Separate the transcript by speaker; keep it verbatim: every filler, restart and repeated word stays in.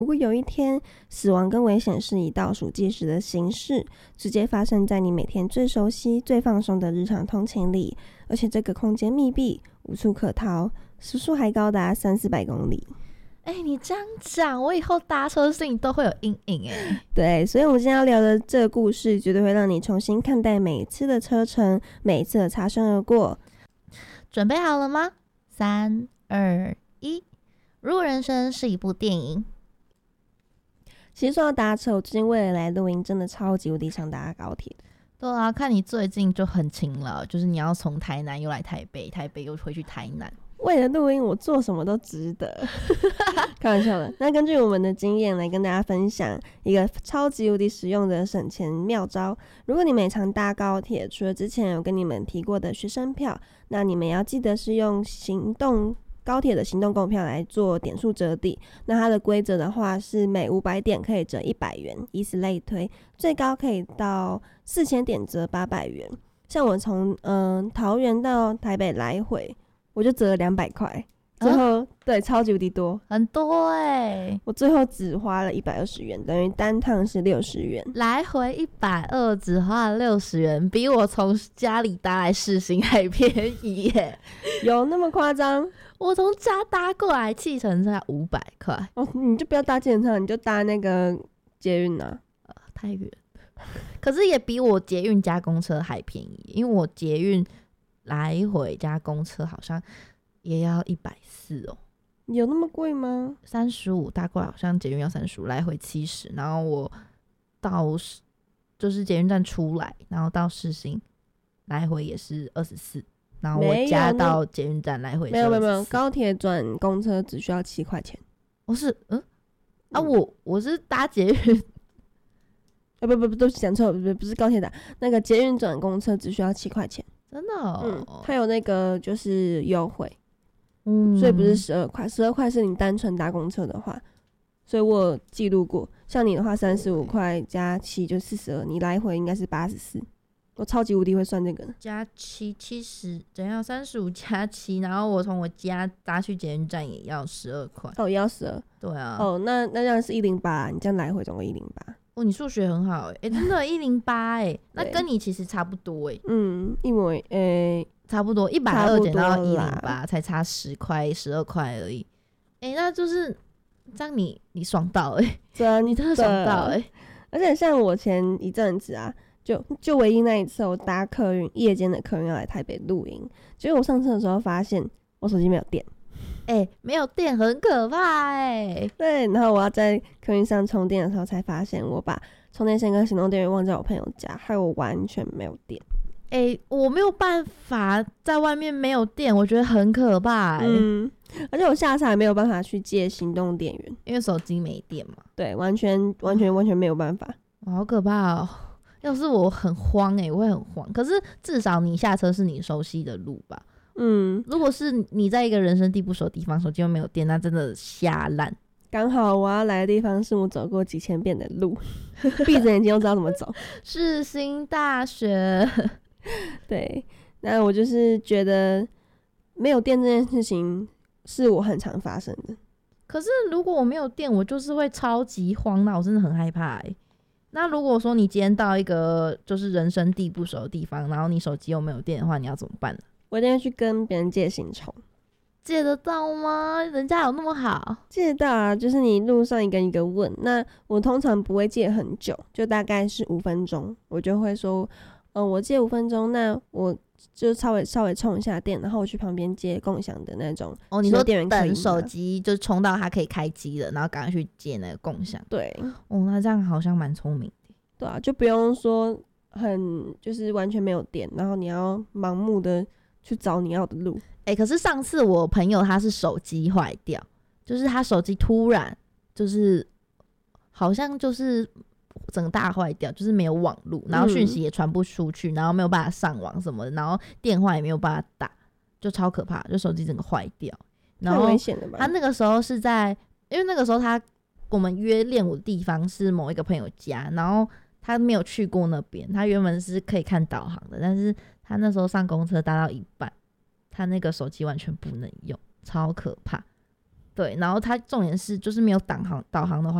Speaker 1: 如果有一天死亡跟危险是以倒数计时的形式直接发生在你每天最熟悉最放松的日常通勤里，而且这个空间密闭无处可逃，时速还高达三四百公里。
Speaker 2: 哎、欸，你这样讲，我以后搭车心里都会有阴影哎。
Speaker 1: 对，所以我们今天要聊的这个故事绝对会让你重新看待每一次的车程，每一次的擦身而过。
Speaker 2: 准备好了吗？三二一，如果人生是一部电影。
Speaker 1: 其实说到搭车，我最近为了来录音，真的超级无敌想搭高铁。
Speaker 2: 对啊，看你最近就很勤劳，就是你要从台南又来台北，台北又回去台南。
Speaker 1: 为了录音，我做什么都值得。开玩笑的。那根据我们的经验来跟大家分享一个超级无敌实用的省钱妙招。如果你们常搭高铁，除了之前有跟你们提过的学生票，那你们要记得是用行动高铁的行动购票来做点数折抵。那它的规则的话是每五百点可以折一百元，以此类推，最高可以到四千点折八百元。像我从嗯、呃、桃园到台北来回，我就折了两百块，最后、啊、对超级无敌多，
Speaker 2: 很多哎、欸！
Speaker 1: 我最后只花了一百二十元，等于单趟是六十元，
Speaker 2: 来回一百二，只花了六十元，比我从家里搭来世新还便宜耶！
Speaker 1: 有那么夸张？
Speaker 2: 我从家搭过来，计程车五百块
Speaker 1: 哦，你就不要搭计程车，你就搭那个捷运啊，
Speaker 2: 呃，太远。可是也比我捷运加公车还便宜，因为我捷运来回加公车好像也要一百四哦。
Speaker 1: 有那么贵吗？
Speaker 2: 三十五搭过来好像捷运要三十五，来回七十，然后我到就是捷运站出来，然后到世新来回也是二十四，然后我加到捷运站来回是
Speaker 1: 没有没有没有，高铁转公车只需要七块钱。
Speaker 2: 我是嗯啊我我是搭捷运。
Speaker 1: 啊不不不，都讲错了，不不是高铁的，那个捷运转公车只需要七块钱，
Speaker 2: 真的、哦，
Speaker 1: 嗯，它有那个就是优惠，
Speaker 2: 嗯，
Speaker 1: 所以不是十二块，十二块是你单纯搭公车的话，所以我有记录过，像你的话三十五块加七就四十二，你来回应该是八十四，我超级无敌会算这个，
Speaker 2: 加七七十，怎样？三十五加七，然后我从我家搭去捷运站也要十二块，
Speaker 1: 哦，也要十二，
Speaker 2: 对啊，
Speaker 1: 哦，那那这样是一零八，你这样来回总共一零八。
Speaker 2: 哦，你数学很好哎、欸，真的，一零八哎，那跟你其实差不多哎、欸，
Speaker 1: 嗯，一模诶、欸，
Speaker 2: 差不多，一百二减到一零八，才差十块、十二块而已，哎、欸，那就是这样你，你你爽到哎、欸，
Speaker 1: 真的，
Speaker 2: 你真的爽到哎、欸，
Speaker 1: 而且像我前一阵子啊，就就唯一那一次我搭客运，夜间的客运要来台北露营，结果我上车的时候发现我手机没有电。
Speaker 2: 哎、欸，没有电很可怕哎、欸。
Speaker 1: 对，然后我要在客运上充电的时候，才发现我把充电线跟行动电源忘在我朋友家，害我完全没有电。
Speaker 2: 哎、欸，我没有办法在外面没有电，我觉得很可怕、欸。
Speaker 1: 嗯，而且我下次还没有办法去借行动电源，
Speaker 2: 因为手机没电嘛。
Speaker 1: 对，完全完全完全没有办法。
Speaker 2: 哇，好可怕哦！要是我很慌哎、欸，我会很慌。可是至少你下车是你熟悉的路吧。
Speaker 1: 嗯，
Speaker 2: 如果是你在一个人生地不熟的地方，手机又没有电，那真的瞎烂。
Speaker 1: 刚好我要来的地方是我走过几千遍的路，闭着眼睛都知道怎么走。
Speaker 2: 世新大学，
Speaker 1: 对，那我就是觉得没有电这件事情是我很常发生的。
Speaker 2: 可是如果我没有电，我就是会超级慌，那我真的很害怕欸。那如果说你今天到一个就是人生地不熟的地方，然后你手机又没有电的话，你要怎么办呢？
Speaker 1: 我一定会去跟别人借行充。
Speaker 2: 借得到吗？人家有那么好？
Speaker 1: 借得到啊，就是你路上一个一个问。那我通常不会借很久，就大概是五分钟，我就会说，呃，我借五分钟，那我就稍微稍微充一下电，然后我去旁边接共享的那种。
Speaker 2: 哦，你说等手机就充到它可以开机了，然后赶快去接那个共享。对，哦，那这样好像蛮聪明的。
Speaker 1: 对啊，就不用说很就是完全没有电，然后你要盲目的去找你要的路。
Speaker 2: 欸，可是上次我朋友他是手机坏掉，就是他手机突然就是好像就是整个大坏掉，就是没有网路，然后讯息也传不出去，然后没有办法上网什么的，然后电话也没有办法打，就超可怕，就手机整个坏掉。然后
Speaker 1: 太危险了吧？
Speaker 2: 他那个时候是在，因为那个时候他我们约练舞的地方是某一个朋友家，然后他没有去过那边，他原本是可以看导航的，但是他那时候上公车搭到一半，他那个手机完全不能用，超可怕。 对，然后它重点是就是没有导航导航的话